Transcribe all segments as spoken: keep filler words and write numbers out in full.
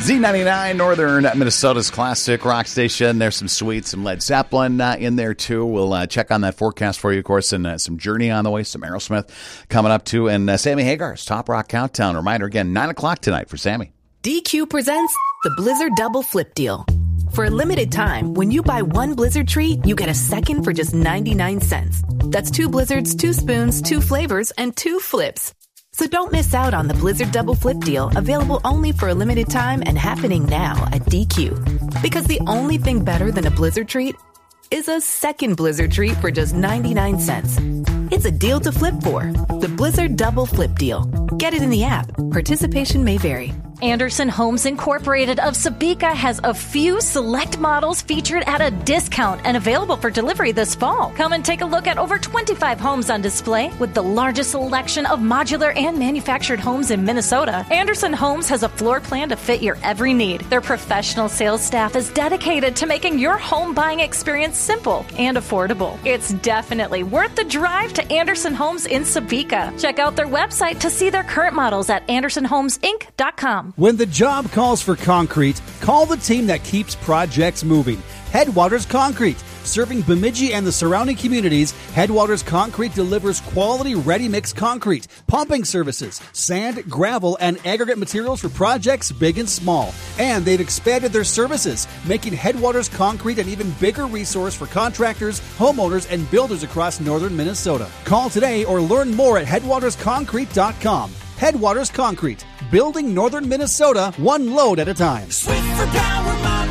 Z ninety-nine, Northern Minnesota's classic rock station. There's some Sweet, some Led Zeppelin uh, in there, too. We'll uh, check on that forecast for you, of course, and uh, some Journey on the way, some Aerosmith coming up, too, and uh, Sammy Hagar's Top Rock Countdown. Reminder, again, nine o'clock tonight for Sammy. D Q presents the Blizzard Double Flip Deal. For a limited time, when you buy one Blizzard treat, you get a second for just ninety-nine cents. That's two Blizzards, two spoons, two flavors, and two flips. So don't miss out on the Blizzard Double Flip Deal, available only for a limited time and happening now at D Q. Because the only thing better than a Blizzard treat is a second Blizzard treat for just ninety-nine cents. It's a deal to flip for. The Blizzard Double Flip Deal. Get it in the app. Participation may vary. Anderson Homes Incorporated of Sabika has a few select models featured at a discount and available for delivery this fall. Come and take a look at over twenty-five homes on display with the largest selection of modular and manufactured homes in Minnesota. Anderson Homes has a floor plan to fit your every need. Their professional sales staff is dedicated to making your home buying experience simple and affordable. It's definitely worth the drive to Anderson Homes in Sabika. Check out their website to see their current models at anderson homes inc dot com. When the job calls for concrete, call the team that keeps projects moving. Headwaters Concrete. Serving Bemidji and the surrounding communities, Headwaters Concrete delivers quality ready-mix concrete, pumping services, sand, gravel, and aggregate materials for projects big and small. And they've expanded their services, making Headwaters Concrete an even bigger resource for contractors, homeowners, and builders across northern Minnesota. Call today or learn more at headwaters concrete dot com. Headwaters Concrete, building northern Minnesota one load at a time. Swift for Power Mop.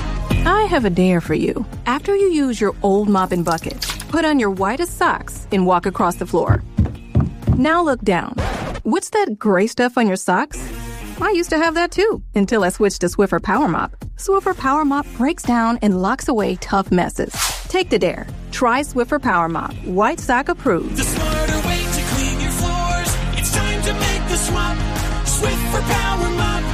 I have a dare for you. After you use your old mop and bucket, put on your whitest socks and walk across the floor. Now look down. What's that gray stuff on your socks? I used to have that too, until I switched to Swiffer Power Mop. Swiffer Power Mop breaks down and locks away tough messes. Take the dare. Try Swiffer Power Mop. White sock approved. The smarter way to clean your floors. It's time to make the swap. Swiffer Power Mop.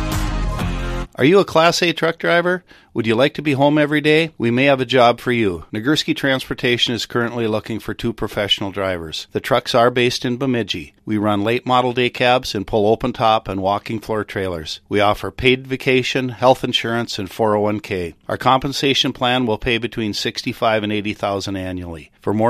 Are you a Class A truck driver? Would you like to be home every day? We may have a job for you. Nagurski Transportation is currently looking for two professional drivers. The trucks are based in Bemidji. We run late model day cabs and pull open top and walking floor trailers. We offer paid vacation, health insurance, and four oh one k. Our compensation plan will pay between sixty-five thousand dollars and eighty thousand dollars annually. For more